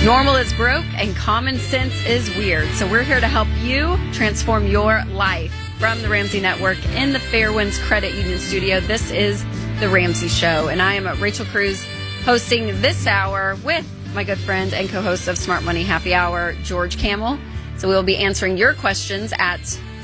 Normal is broke and common sense is weird. So we're here to help you transform your life. From the Ramsey Network in the Fairwinds Credit Union studio, this is The Ramsey Show. And I am Rachel Cruz hosting this hour with my good friend and co-host of Smart Money Happy Hour, George Kamel. So we'll be answering your questions at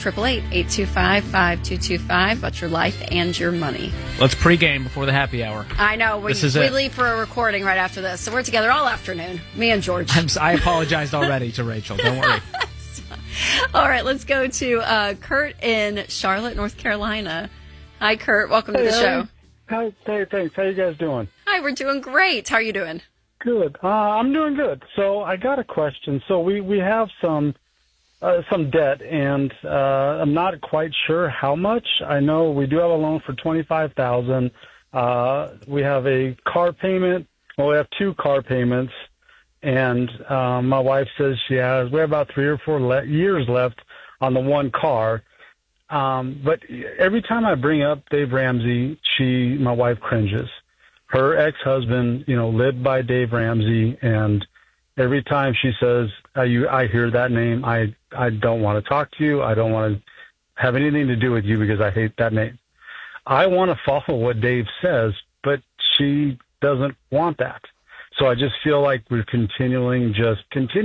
888-825-5225 about your life and your money. Let's pregame before the happy hour. I know. We leave for a recording right after this. So we're together all afternoon, me and George. I apologized already to Rachel. Don't worry. All right, let's go to Kurt in Charlotte, North Carolina. Hi, Kurt. Welcome to the show. Hi, thanks. How you guys doing? Hi, we're doing great. How are you doing? Good. I'm doing good. So I got a question. So we have some debt, and I'm not quite sure how much. I know we do have a loan for $25,000. We have a car payment. Well, we have two car payments, and my wife says we have about 3 or 4 years left on the one car. But every time I bring up Dave Ramsey, my wife cringes. Her ex-husband, lived by Dave Ramsey, and every time she says, I hear that name, I don't want to talk to you. I don't want to have anything to do with you because I hate that name. I want to follow what Dave says, but she doesn't want that. So I just feel like we're continuing to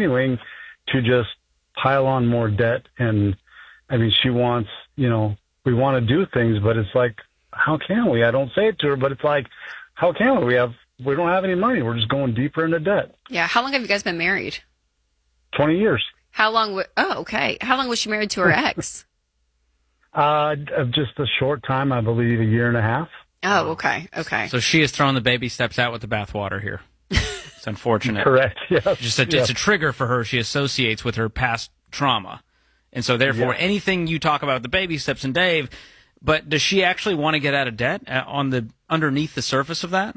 just pile on more debt. And I mean, she wants, we want to do things, but it's like, how can we? I don't say it to her, but it's like, how can we? We don't have any money. We're just going deeper into debt. Yeah. How long have you guys been married? 20 years. How long? Okay. How long was she married to her ex? Just a short time, I believe, 1.5 years. Oh, okay. Okay. So she has thrown the baby steps out with the bathwater here. It's unfortunate. Correct. Yes. It's a trigger for her. She associates with her past trauma. And so therefore, anything you talk about the baby steps and Dave, but does she actually want to get out of debt underneath the surface of that?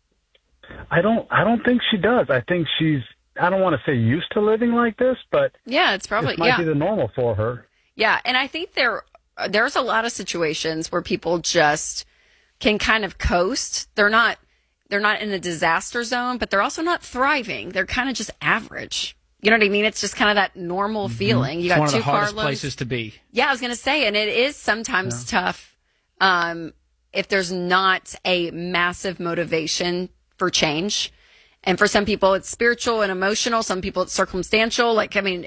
I don't think she does. I think I don't want to say used to living like this, but yeah, it's probably, this might be the normal for her. Yeah. And I think there's a lot of situations where people just can kind of coast. They're not in a disaster zone, but they're also not thriving. They're kind of just average. You know what I mean? It's just kind of that normal feeling. You got one of two the car hardest loans. places to be. Yeah, I was going to say, and it is sometimes tough if there's not a massive motivation for change. And for some people, it's spiritual and emotional. Some people, it's circumstantial.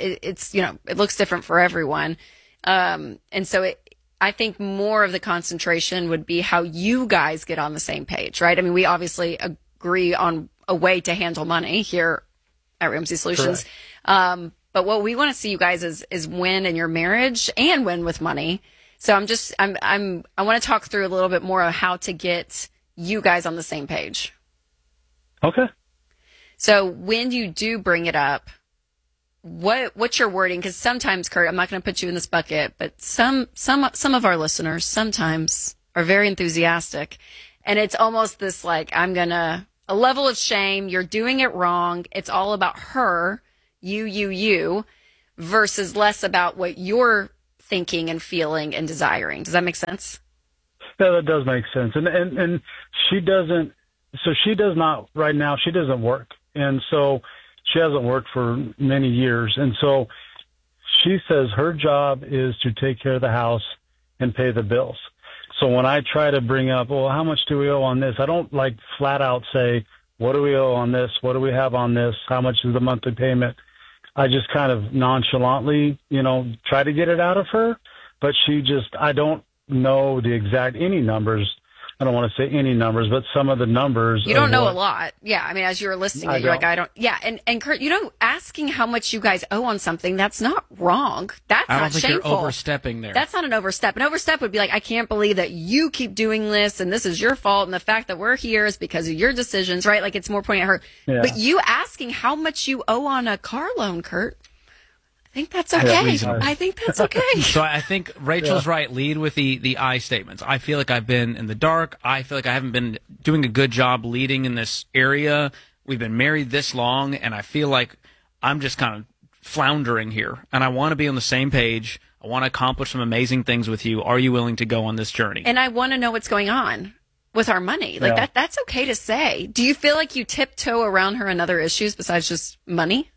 It looks different for everyone. And so I think more of the concentration would be how you guys get on the same page, right? I mean, we obviously agree on a way to handle money here at Ramsey Solutions. But what we want to see you guys is win in your marriage and win with money. So I want to talk through a little bit more of how to get you guys on the same page. Okay. So when you do bring it up, what's your wording? Because sometimes, Kurt, I'm not going to put you in this bucket, but some of our listeners sometimes are very enthusiastic, and it's almost this like a level of shame. You're doing it wrong. It's all about her, you, versus less about what you're thinking and feeling and desiring. Does that make sense? Yeah, that does make sense. And she doesn't. So she does not right now. She doesn't work, and so she hasn't worked for many years. And so she says her job is to take care of the house and pay the bills. So when I try to bring up, well, how much do we owe on this? I don't flat out say, what do we owe on this? What do we have on this? How much is the monthly payment? I just kind of nonchalantly, try to get it out of her. But I don't know any numbers. I don't want to say any numbers, but some of the numbers. You don't know a lot. Yeah. I mean, as you were listing it, you're like, I don't. Yeah. And Kurt, asking how much you guys owe on something, that's not wrong. That's not shameful. I don't think you're overstepping there. That's not an overstep. An overstep would be like, I can't believe that you keep doing this and this is your fault. And the fact that we're here is because of your decisions, right? Like it's more pointing at her. Yeah. But you asking how much you owe on a car loan, Kurt, I think that's okay. I think that's okay. So I think Rachel's right. Lead with the I statements. I feel like I've been in the dark. I feel like I haven't been doing a good job leading in this area. We've been married this long, and I feel like I'm just kind of floundering here. And I want to be on the same page. I want to accomplish some amazing things with you. Are you willing to go on this journey? And I want to know what's going on. with our money. Like that's okay to say. Do you feel like you tiptoe around her on other issues besides just money?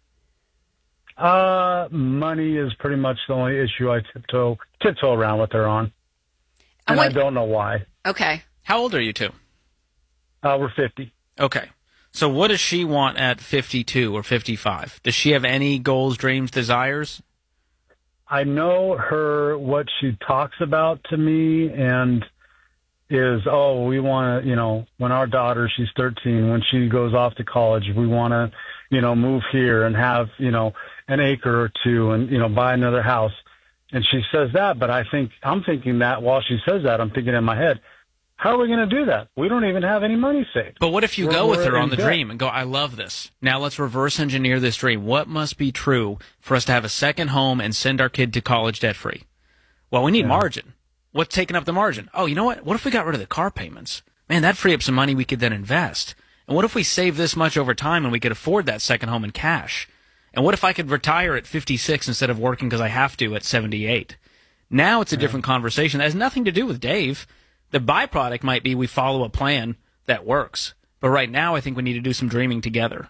Money is pretty much the only issue I tiptoe around with her on. And I don't know why. Okay. How old are you two? We're 50. Okay. So what does she want at 52 or 55? Does she have any goals, dreams, desires? I know what she talks about to me and is, we want to, when our daughter, she's 13, when she goes off to college, we want to, move here and have, an acre or two and, buy another house. And she says that, but I'm thinking that while she says that, I'm thinking in my head, how are we going to do that? We don't even have any money saved. But what if you go with her on the dream and go, I love this. Now let's reverse engineer this dream. What must be true for us to have a second home and send our kid to college debt free? Well, we need margin. What's taking up the margin? Oh, you know what? What if we got rid of the car payments? Man, that'd free up some money we could then invest. And what if we save this much over time and we could afford that second home in cash? And what if I could retire at 56 instead of working because I have to at 78? Now it's a different conversation. That has nothing to do with Dave. The byproduct might be we follow a plan that works. But right now, I think we need to do some dreaming together.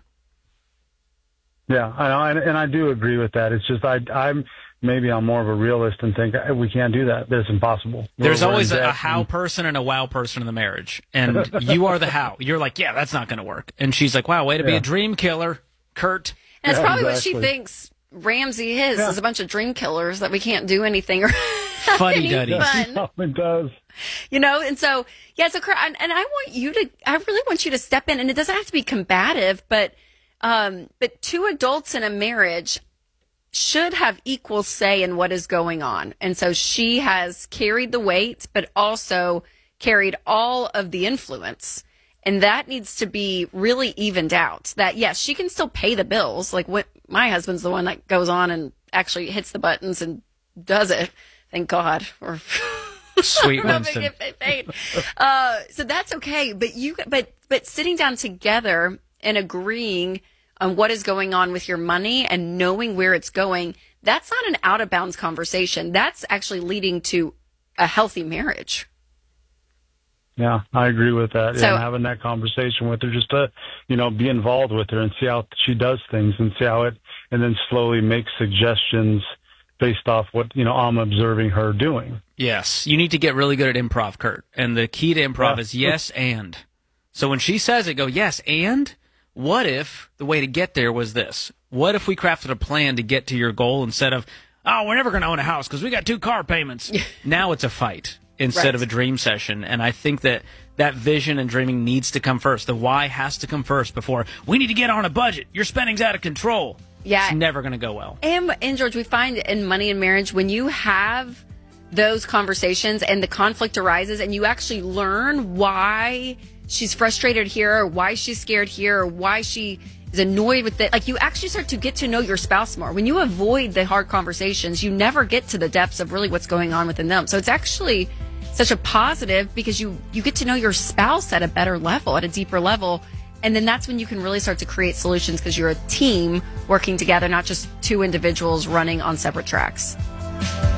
Yeah, I know, and I do agree with that. It's just I'm more of a realist and think we can't do that. That's impossible. There's always a how person and a wow person in the marriage. And you are the how. You're like, yeah, that's not going to work. And she's like, wow, way to be a dream killer, Kurt. And it's probably what she thinks Ramsey is a bunch of dream killers that we can't do anything or fuddy-duddies. No, it does. And so, so Kurt, and I really want you to step in, and it doesn't have to be combative, but two adults in a marriage should have equal say in what is going on. And so she has carried the weight, but also carried all of the influence. And that needs to be really evened out. That, yes, she can still pay the bills. Like, my husband's the one that goes on and actually hits the buttons and does it. Thank God. Or Sweet Winston. Get paid. So that's okay. But sitting down together and agreeing on what is going on with your money and knowing where it's going, that's not an out of bounds conversation. That's actually leading to a healthy marriage. Yeah, I agree with that. So, and having that conversation with her, just to, be involved with her and see how she does things and see how and then slowly make suggestions based off what, I'm observing her doing. Yes. You need to get really good at improv, Kurt. And the key to improv is yes and. So when she says it, go, yes, and what if the way to get there was this? What if we crafted a plan to get to your goal instead of, we're never going to own a house because we got 2 car payments. Now it's a fight instead of a dream session. And I think that vision and dreaming needs to come first. The why has to come first before we need to get on a budget. Your spending's out of control. Yeah. It's never going to go well. And George, we find in money and marriage, when you have those conversations and the conflict arises and you actually learn why she's frustrated here or why she's scared here or why she is annoyed with it. Like, you actually start to get to know your spouse more. When you avoid the hard conversations, you never get to the depths of really what's going on within them. So it's actually such a positive because you get to know your spouse at a better level, at a deeper level. And then that's when you can really start to create solutions because you're a team working together, not just 2 individuals running on separate tracks.